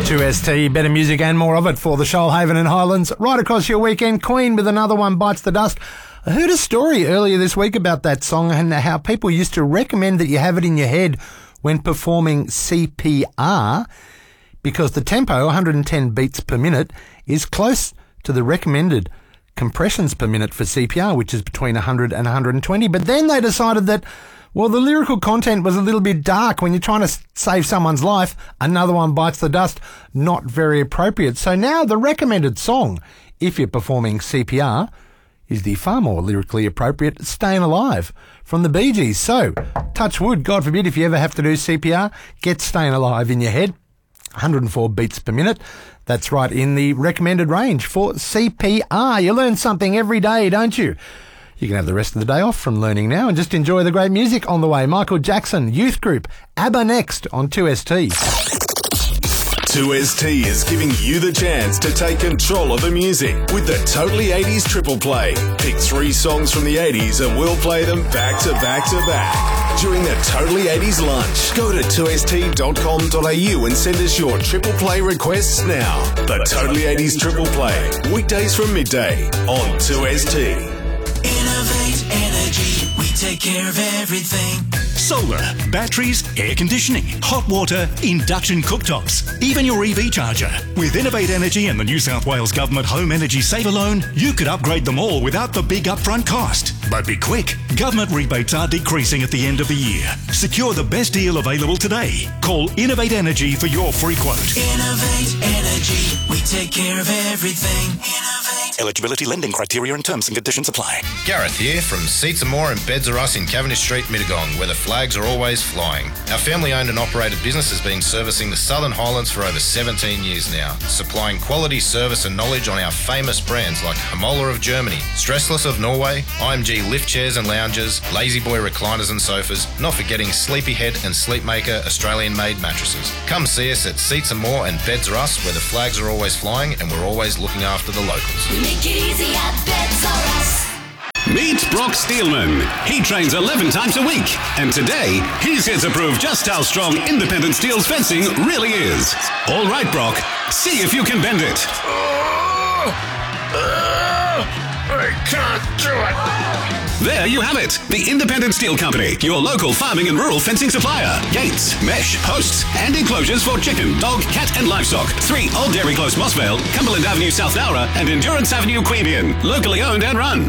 2ST, better music and more of it for the Shoalhaven and Highlands. Right across your weekend, Queen with Another One Bites the Dust. I heard a story earlier this week about that song and how people used to recommend that you have it in your head when performing CPR because the tempo, 110 beats per minute, is close to the recommended compressions per minute for CPR, which is between 100 and 120. But then they decided that, well, the lyrical content was a little bit dark when you're trying to save someone's life. Another One Bites the Dust, not very appropriate. So now the recommended song, if you're performing CPR, is the far more lyrically appropriate Staying Alive from the Bee Gees. So, touch wood, God forbid, if you ever have to do CPR, get Staying Alive in your head. 104 beats per minute. That's right in the recommended range for CPR. You learn something every day, don't you? You can have the rest of the day off from learning now and just enjoy the great music on the way. Michael Jackson, Youth Group, ABBA next on 2ST. 2ST is giving you the chance to take control of the music with the Totally 80s Triple Play. Pick 3 songs from the 80s and we'll play them back to back to back. During the Totally 80s lunch, go to 2st.com.au and send us your Triple Play requests now. The Totally 80s Triple Play, weekdays from midday on 2ST. Innovate Energy, we take care of everything. Solar, batteries, air conditioning, hot water, induction cooktops, even your EV charger. With Innovate Energy and the New South Wales Government Home Energy Saver Loan, you could upgrade them all without the big upfront cost. But be quick, government rebates are decreasing at the end of the year. Secure the best deal available today. Call Innovate Energy for your free quote. Innovate Energy, we take care of everything. Innovate. Eligibility, lending criteria and terms and conditions apply. Gareth here from Seats and More and Beds Are Us in Cavendish Street, Mittagong, where the flags are always flying. Our family-owned and operated business has been servicing the Southern Highlands for over 17 years now, supplying quality service and knowledge on our famous brands like Hamola of Germany, Stressless of Norway, IMG lift chairs and lounges, Lazy Boy recliners and sofas, not forgetting Sleepyhead and Sleepmaker Australian-made mattresses. Come see us at Seats and More and Beds Are Us, where the flags are always flying and we're always looking after the locals. We make it easy at Beds Are Us. Meet Brock Steelman. He trains 11 times a week. And today, he's here to prove just how strong independent steel's fencing really is. All right, Brock. See if you can bend it. I can't do it. There you have it. The Independent Steel Company, your local farming and rural fencing supplier. Gates, mesh, posts, and enclosures for chicken, dog, cat, and livestock. 3 Old Dairy Close, Mossvale, Cumberland Avenue, South Nowra, and Endurance Avenue, Queanbeyan. Locally owned and run.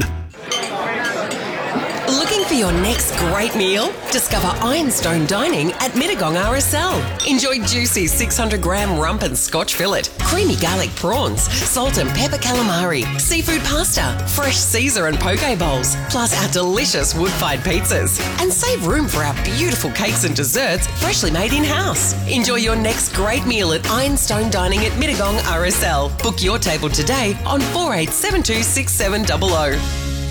Looking for your next great meal? Discover Ironstone Dining at Mittagong RSL. Enjoy juicy 600-gram rump and scotch fillet, creamy garlic prawns, salt and pepper calamari, seafood pasta, fresh Caesar and poke bowls, plus our delicious wood-fired pizzas. And save room for our beautiful cakes and desserts freshly made in-house. Enjoy your next great meal at Ironstone Dining at Mittagong RSL. Book your table today on 48726700.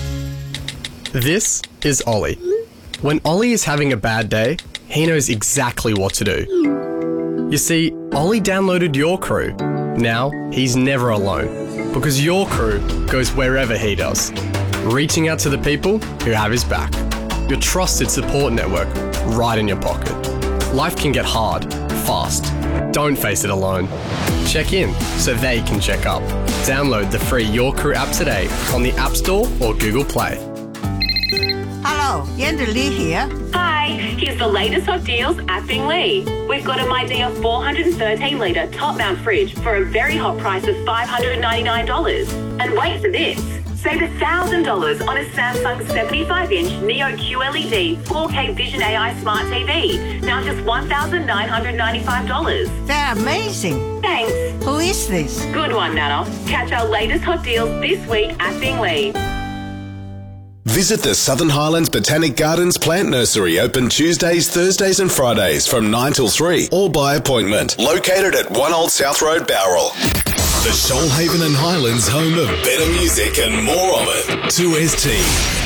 This is Ollie. When Ollie is having a bad day, he knows exactly what to do. You see, Ollie downloaded Your Crew. Now, he's never alone, because Your Crew goes wherever he does, reaching out to the people who have his back. Your trusted support network right in your pocket. Life can get hard, fast. Don't face it alone. Check in so they can check up. Download the free Your Crew app today on the App Store or Google Play. Hello, Yenda Lee here. Hi, here's the latest hot deals at Binglee. We've got a MyDear 413 litre top mount fridge for a very hot price of $599. And wait for this. Save $1,000 on a Samsung 75-inch Neo QLED 4K Vision AI Smart TV. Now just $1,995. They're amazing. Thanks. Who is this? Good one, Nana. Catch our latest hot deals this week at Binglee. Visit the Southern Highlands Botanic Gardens Plant Nursery, open Tuesdays, Thursdays and Fridays from 9 till 3, or by appointment. Located at 1 Old South Road, Bowral. The Shoalhaven and Highlands home of better music and more of it. 2ST.